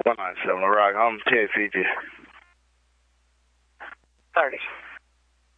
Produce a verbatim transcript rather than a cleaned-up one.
one nine seven, Rock. I'm ten Fiji. thirty.